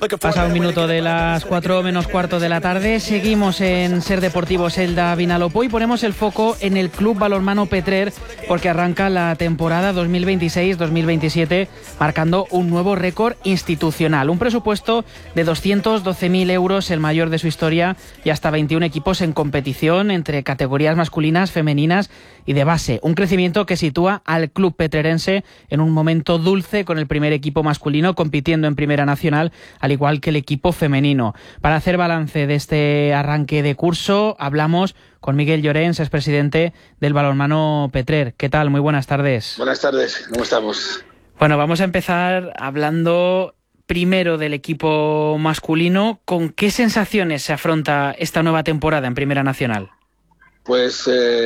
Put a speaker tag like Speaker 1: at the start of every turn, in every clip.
Speaker 1: Pasa un minuto de las 4 menos cuarto de la tarde. Seguimos en Ser Deportivos Elda Vinalopó y ponemos el foco en el Club Balonmano Petrer porque arranca la temporada 2026-2027 marcando un nuevo récord institucional. Un presupuesto de 212.000 euros, el mayor de su historia, y hasta 21 equipos en competición entre categorías masculinas, femeninas y de base. Un crecimiento que sitúa al club petrerense en un momento dulce con el primer equipo masculino compitiendo en Primera Nacional, al igual que el equipo femenino. Para hacer balance de este arranque de curso, hablamos con Miguel Llorens, es presidente del Balonmano Petrer. ¿Qué tal? Muy buenas tardes.
Speaker 2: Buenas tardes, ¿cómo estamos?
Speaker 1: Bueno, vamos a empezar hablando primero del equipo masculino. ¿Con qué sensaciones se afronta esta nueva temporada en Primera Nacional?
Speaker 2: Pues,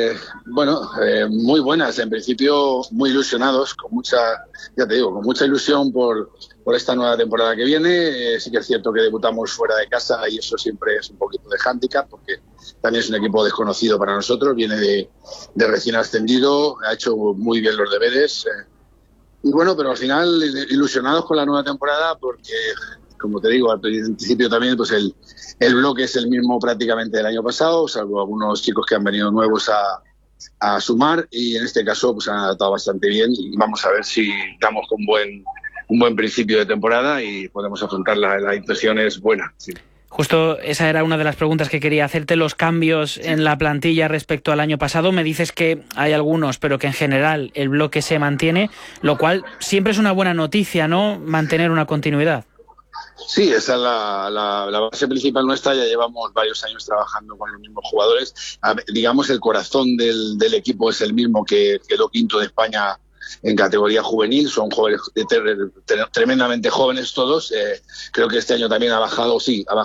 Speaker 2: muy buenas. En principio, muy ilusionados, con mucha ilusión por esta nueva temporada que viene. Sí que es cierto que debutamos fuera de casa y eso siempre es un poquito de hándicap, porque también es un equipo desconocido para nosotros. Viene de recién ascendido, ha hecho muy bien los deberes. Y bueno, pero al final ilusionados con la nueva temporada porque, como te digo, al principio también, pues el bloque es el mismo prácticamente del año pasado, salvo algunos chicos que han venido nuevos a sumar, y en este caso pues han adaptado bastante bien y vamos a ver si damos con un buen principio de temporada y podemos afrontar la impresión es buena. Sí.
Speaker 1: Justo esa era una de las preguntas que quería hacerte, los cambios en la plantilla respecto al año pasado. Me dices que hay algunos, pero que en general el bloque se mantiene, lo cual siempre es una buena noticia, ¿no? Mantener una continuidad.
Speaker 2: Sí, esa es la base principal nuestra. Ya llevamos varios años trabajando con los mismos jugadores. Digamos, el corazón del equipo es el mismo que quedó quinto de España en categoría juvenil. Son jóvenes tremendamente jóvenes todos. Creo que este año también ha bajado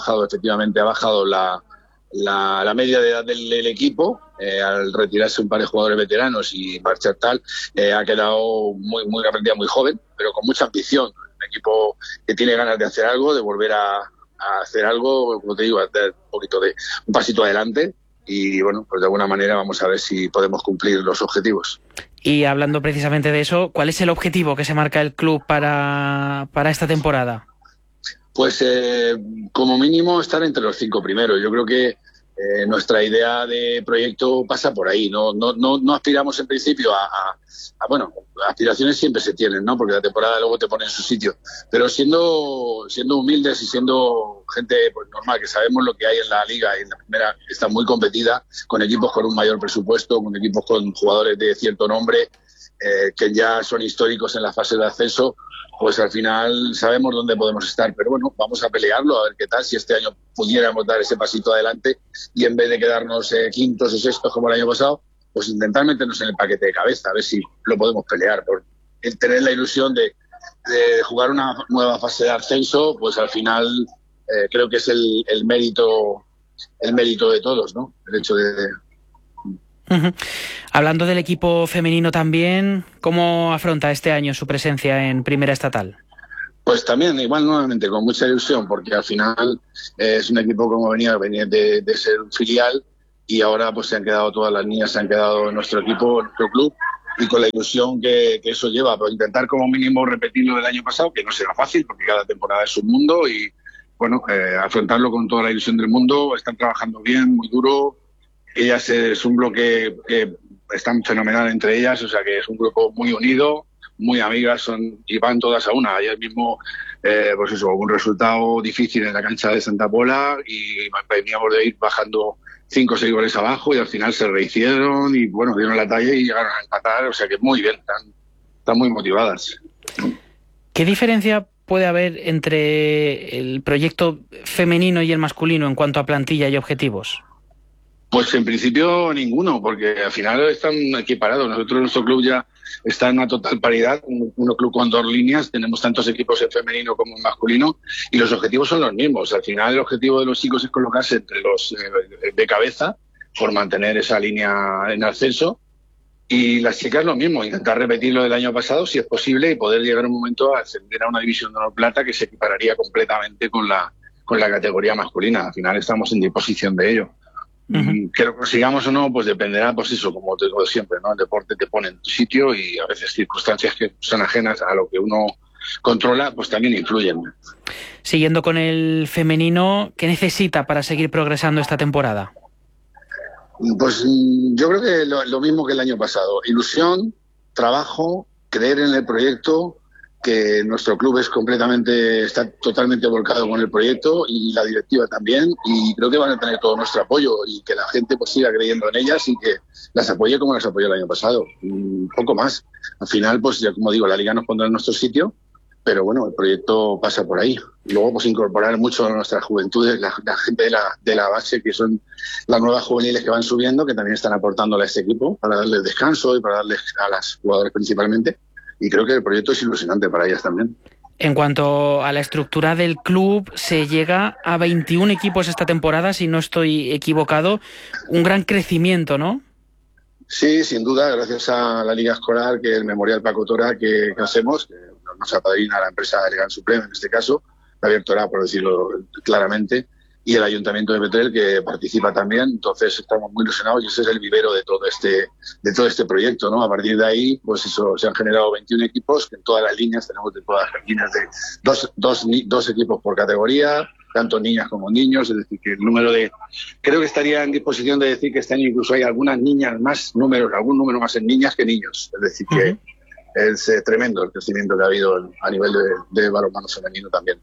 Speaker 2: la media de edad del equipo. Al retirarse un par de jugadores veteranos y marchar ha quedado muy joven, pero con mucha ambición. Un equipo que tiene ganas de hacer algo, de volver a hacer algo, como te digo, a dar un pasito adelante y bueno, pues de alguna manera vamos a ver si podemos cumplir los objetivos.
Speaker 1: Y hablando precisamente de eso, ¿cuál es el objetivo que se marca el club para esta temporada?
Speaker 2: Pues como mínimo estar entre los 5 primeros. Yo creo que nuestra idea de proyecto pasa por ahí. No aspiramos en principio bueno, aspiraciones siempre se tienen, ¿no? Porque la temporada luego te pone en su sitio. Pero siendo humildes y siendo gente pues normal, que sabemos lo que hay en la liga y en la primera está muy competida, con equipos con un mayor presupuesto, con equipos con jugadores de cierto nombre, que ya son históricos en la fase de ascenso, pues al final sabemos dónde podemos estar. Pero bueno, vamos a pelearlo, a ver qué tal, si este año pudiéramos dar ese pasito adelante y en vez de quedarnos quintos o sextos como el año pasado, pues intentar meternos en el paquete de cabeza, a ver si lo podemos pelear. Por tener la ilusión de jugar una nueva fase de ascenso, pues al final creo que es el mérito de todos, ¿no? El hecho de...
Speaker 1: Uh-huh. Hablando del equipo femenino también, ¿cómo afronta este año su presencia en Primera Estatal?
Speaker 2: Pues también, igual nuevamente, con mucha ilusión, porque al final es un equipo como venía de ser un filial y ahora pues todas las niñas se han quedado en nuestro equipo, en nuestro club, y con la ilusión que eso lleva, pero intentar como mínimo repetir lo del año pasado, que no será fácil porque cada temporada es un mundo y bueno, afrontarlo con toda la ilusión del mundo. Están trabajando bien, muy duro. Ellas es un bloque que están fenomenal entre ellas, o sea que es un grupo muy unido, muy amigas, y van todas a una. Ayer mismo, pues eso, un resultado difícil en la cancha de Santa Pola y veníamos de ir bajando 5 o 6 goles abajo y al final se rehicieron y bueno, dieron la talla y llegaron a empatar, o sea que muy bien, están muy motivadas.
Speaker 1: ¿Qué diferencia puede haber entre el proyecto femenino y el masculino en cuanto a plantilla y objetivos?
Speaker 2: Pues en principio ninguno, porque al final están equiparados. Nosotros, nuestro club ya está en una total paridad, un club con 2 líneas, tenemos tantos equipos en femenino como en masculino y los objetivos son los mismos. Al final el objetivo de los chicos es colocarse entre los de cabeza por mantener esa línea en ascenso y las chicas lo mismo, intentar repetir lo del año pasado si es posible y poder llegar un momento a ascender a una división de honor plata que se equipararía completamente con la categoría masculina. Al final estamos en disposición de ello. Uh-huh. Que lo consigamos o no, pues dependerá, pues eso, como te digo siempre, ¿no? El deporte te pone en tu sitio y a veces circunstancias que son ajenas a lo que uno controla, pues también influyen.
Speaker 1: Siguiendo con el femenino, ¿qué necesita para seguir progresando esta temporada?
Speaker 2: Pues yo creo que lo mismo que el año pasado. Ilusión, trabajo, creer en el proyecto, que nuestro club está totalmente volcado con el proyecto y la directiva también, y creo que van a tener todo nuestro apoyo y que la gente pues siga creyendo en ellas y que las apoye como las apoyó el año pasado. Un poco más. Al final, pues ya como digo, la Liga nos pondrá en nuestro sitio, pero bueno, el proyecto pasa por ahí. Y luego pues incorporar mucho a nuestras juventudes, la gente de la base, que son las nuevas juveniles que van subiendo, que también están aportándole a este equipo para darles descanso y para darles a las jugadoras principalmente. Y creo que el proyecto es ilusionante para ellas también.
Speaker 1: En cuanto a la estructura del club, se llega a 21 equipos esta temporada, si no estoy equivocado. Un gran crecimiento, ¿no?
Speaker 2: Sí, sin duda, gracias a la Liga Escolar, que el Memorial Paco Tora que hacemos, que nos apadrina la empresa Elegant Supreme en este caso, la Vertora, por decirlo claramente, y el Ayuntamiento de Petrer, que participa también. Entonces estamos muy ilusionados y ese es el vivero de todo este proyecto, ¿no? A partir de ahí, pues eso, se han generado 21 equipos, que en todas las líneas tenemos de todas las líneas de dos equipos por categoría, tanto niñas como niños, es decir, que el número creo que estaría en disposición de decir que este año incluso hay algunas niñas más, algún número más en niñas que niños, es decir, que es tremendo el crecimiento que ha habido a nivel de balonmano femenino también.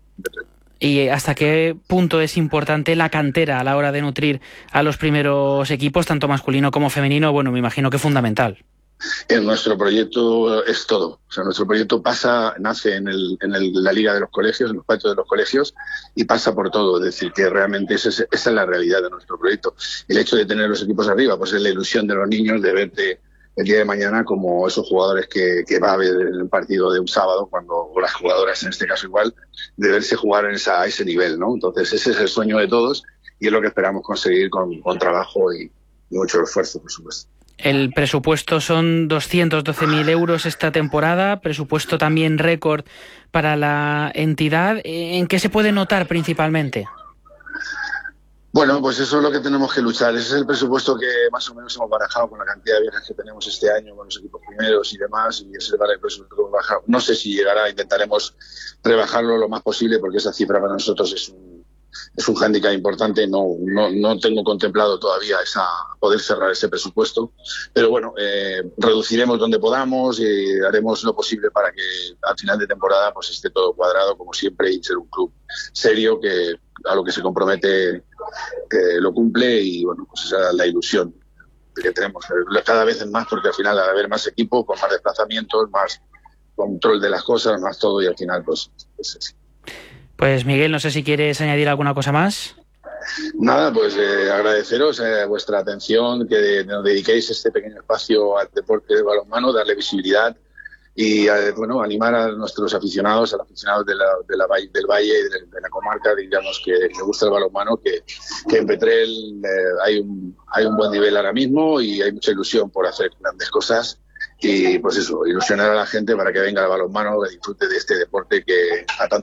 Speaker 1: ¿Y hasta qué punto es importante la cantera a la hora de nutrir a los primeros equipos, tanto masculino como femenino? Bueno, me imagino que fundamental.
Speaker 2: En nuestro proyecto es todo. O sea, nuestro proyecto nace en la Liga de los Colegios, en los patios de los colegios, y pasa por todo. Es decir, que realmente esa es la realidad de nuestro proyecto. El hecho de tener los equipos arriba, pues es la ilusión de los niños de verte el día de mañana como esos jugadores que va a ver en el partido de un sábado, o las jugadoras en este caso igual, de verse jugar a ese nivel, ¿no? Entonces ese es el sueño de todos y es lo que esperamos conseguir con trabajo y mucho esfuerzo, por supuesto.
Speaker 1: El presupuesto son 212.000 euros esta temporada, presupuesto también récord para la entidad. ¿En qué se puede notar principalmente?
Speaker 2: Bueno, pues eso es lo que tenemos que luchar. Ese es el presupuesto que más o menos hemos barajado con la cantidad de viajes que tenemos este año con los equipos primeros y demás, y ese es el presupuesto que hemos bajado. No sé si llegará, intentaremos rebajarlo lo más posible porque esa cifra para nosotros es un hándicap importante. No tengo contemplado todavía poder cerrar ese presupuesto, pero bueno, reduciremos donde podamos y haremos lo posible para que al final de temporada pues esté todo cuadrado como siempre y ser un club serio que a lo que se compromete que lo cumple, y bueno, pues esa es la ilusión que tenemos cada vez es más, porque al final al haber más equipo, con más desplazamientos, más control de las cosas, más todo, y al final pues es.
Speaker 1: Pues Miguel, no sé si quieres añadir alguna cosa más.
Speaker 2: Nada, pues agradeceros vuestra atención, que nos dediquéis este pequeño espacio al deporte de balonmano, darle visibilidad y bueno, animar a nuestros aficionados, a los aficionados del Valle y de la comarca, digamos, que le gusta el balonmano, que en Petrel hay un buen nivel ahora mismo y hay mucha ilusión por hacer grandes cosas. Y pues eso, ilusionar a la gente para que venga al balonmano, que disfrute de este deporte que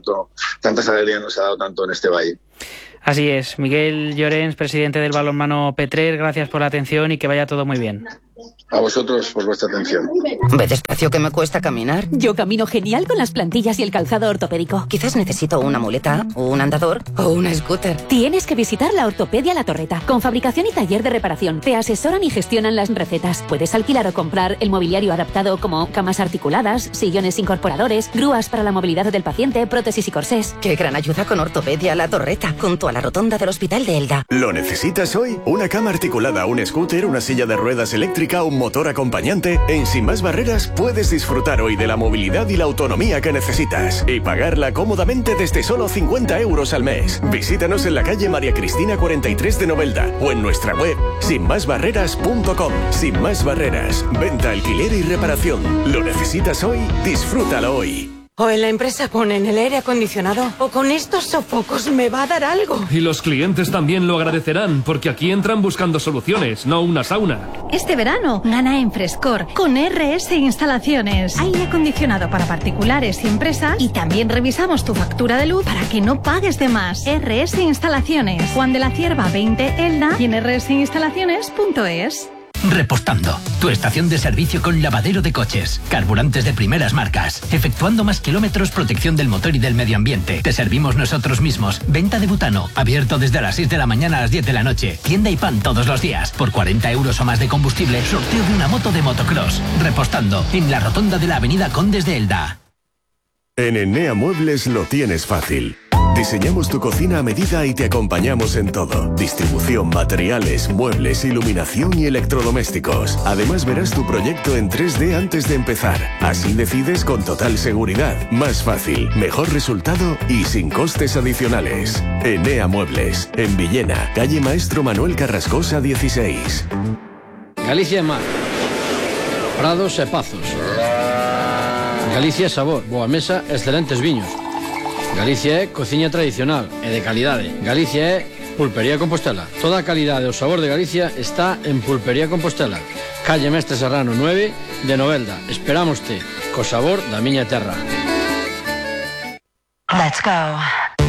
Speaker 2: tantas alegrías nos ha dado tanto en este valle.
Speaker 1: Así es. Miguel Llorens, presidente del balonmano Petrer, gracias por la atención y que vaya todo muy bien.
Speaker 2: A vosotros por vuestra atención.
Speaker 3: Ve despacio, que me cuesta caminar.
Speaker 4: Yo camino genial con las plantillas y el calzado ortopédico.
Speaker 3: Quizás necesito una muleta, un andador o una scooter.
Speaker 4: Tienes que visitar la Ortopedia La Torreta, con fabricación y taller de reparación. Te asesoran y gestionan las recetas. Puedes alquilar o comprar el mobiliario adaptado como camas articuladas, sillones incorporadores, grúas para la movilidad del paciente, prótesis y corsés.
Speaker 3: Qué gran ayuda con Ortopedia La Torreta, junto a la rotonda del Hospital de Elda.
Speaker 5: ¿Lo necesitas hoy? ¿Una cama articulada, un scooter, una silla de ruedas eléctrica, un motor acompañante? En Sin Más Barreras puedes disfrutar hoy de la movilidad y la autonomía que necesitas y pagarla cómodamente desde solo 50 euros al mes. Visítanos en la calle María Cristina 43 de Novelda o en nuestra web sinmasbarreras.com. Sin Más Barreras, venta, alquiler y reparación. ¿Lo necesitas hoy? Disfrútalo hoy.
Speaker 6: O en la empresa ponen el aire acondicionado, o con estos sofocos me va a dar algo.
Speaker 7: Y los clientes también lo agradecerán, porque aquí entran buscando soluciones, no una sauna.
Speaker 8: Este verano, gana en Frescor con RS Instalaciones. Aire acondicionado para particulares y empresas, y también revisamos tu factura de luz para que no pagues de más. RS Instalaciones, Juan de la Cierva 20 Elda y en rsinstalaciones.es.
Speaker 9: Repostando, tu estación de servicio con lavadero de coches, carburantes de primeras marcas, efectuando más kilómetros, protección del motor y del medio ambiente. Te servimos nosotros mismos. Venta de butano, abierto desde las 6 de la mañana a las 10 de la noche. Tienda y pan todos los días. Por 40 euros o más de combustible, sorteo de una moto de motocross. Repostando, en la rotonda de la avenida Condes de Elda.
Speaker 5: En Enea Muebles lo tienes fácil. Diseñamos tu cocina a medida y te acompañamos en todo. Distribución, materiales, muebles, iluminación y electrodomésticos. Además verás tu proyecto en 3D antes de empezar. Así decides con total seguridad. Más fácil, mejor resultado y sin costes adicionales. Enea Muebles, en Villena, calle Maestro Manuel Carrascosa 16.
Speaker 10: Galicia é mar, prados e pazos. Galicia é sabor, boa mesa, excelentes viños. Galicia é cociña tradicional e de calidade. Galicia é Pulpería Compostela. Toda a calidade e o sabor de Galicia está en Pulpería Compostela. Calle Mestre Serrano 9 de Novelda. Esperámoste co sabor da miña terra.
Speaker 3: Let's go.